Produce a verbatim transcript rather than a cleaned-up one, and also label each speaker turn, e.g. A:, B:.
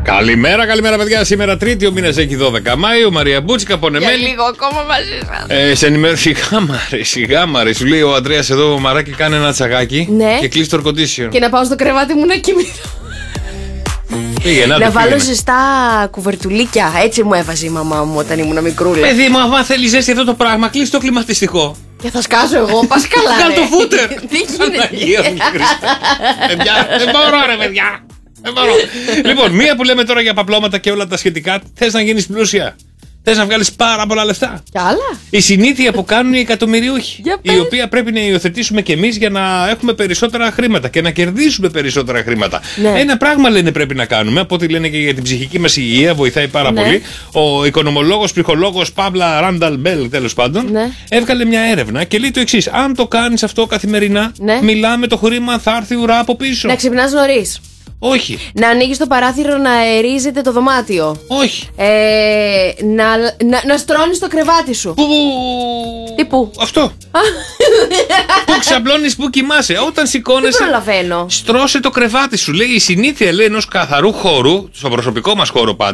A: Καλημέρα, καλημέρα, παιδιά. Σήμερα Τρίτη, ο μήνας έχει δώδεκα Μαΐου. Μαρία Μπούτσικα, Πονεμέλη.
B: Για λίγο ακόμα μαζί σας.
A: Ε, σε ενημέρω. Σιγά μάρε, σιγά μάρε. Σου λέει ο Αντρέας εδώ, ο Μαράκι, κάνει ένα τσαγάκι.
B: Ναι.
A: Και κλείσει το air condition.
B: Και να πάω στο κρεβάτι μου να κοιμηθώ.
A: Πήγε, να,
B: να
A: το,
B: βάλω
A: πήγαινε.
B: ζεστά κουβερτουλίκια. Έτσι μου έβαζε η μαμά μου όταν ήμουν μικρούλα.
A: Παιδί μου, άμα θέλει ζέστη αυτό το πράγμα, κλείσει το κλιματιστικό.
B: Και θα σκάσω εγώ, πας καλά.
A: Βγάλ' το φούτερ.
B: Τι γίνεται.
A: Παναγία μου Χριστέ. Παιδιά, δεν μπορώ ρε παιδιά. Δεν μπορώ. Λοιπόν, μία που λέμε τώρα για παπλώματα και όλα τα σχετικά. Θες να γίνεις πλούσια? Θες να βγάλεις πάρα πολλά λεφτά?
B: Κι άλλα.
A: Η συνήθεια που κάνουν οι εκατομμυριούχοι.
B: Για
A: Η
B: πες.
A: οποία πρέπει να υιοθετήσουμε κι εμείς για να έχουμε περισσότερα χρήματα και να κερδίσουμε περισσότερα χρήματα.
B: Ναι.
A: Ένα πράγμα λένε πρέπει να κάνουμε, από ό,τι λένε και για την ψυχική μας υγεία, βοηθάει πάρα
B: Ναι.
A: πολύ. Ο οικονομολόγος, ψυχολόγος Παύλα Ράνταλ Μπέλ, τέλος πάντων,
B: Ναι.
A: έβγαλε μια έρευνα και λέει το εξής: αν το κάνεις αυτό καθημερινά,
B: Ναι.
A: μιλάμε το χρήμα θα έρθει ουρά από πίσω.
B: Να ξυπνάς νωρίς.
A: Όχι,
B: Να ανοίγεις το παράθυρο να αερίζεται το δωμάτιο.
A: όχι.
B: Ε, να, να, να στρώνεις το κρεβάτι σου.
A: Πού.
B: Τι πού?
A: Αυτό. Πού ξαπλώνεις, πού κοιμάσαι. Όταν
B: Δεν
A: σηκώνεσαι.
B: προλαβαίνω.
A: Στρώσε το κρεβάτι σου. Λέει η συνήθεια, λέει, ενός καθαρού χώρου, στο προσωπικό μας χώρο πάντα.